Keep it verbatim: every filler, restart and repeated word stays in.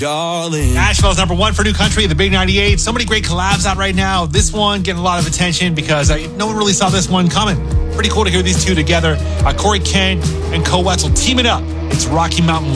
Darling. Nashville's number one for new country, the Big ninety-eight. So many great collabs out right now. This one getting a lot of attention because uh, no one really saw this one coming. Pretty cool to hear these two together. Uh, Corey Kent and Cole Wetzel teaming up. It's Rocky Mountain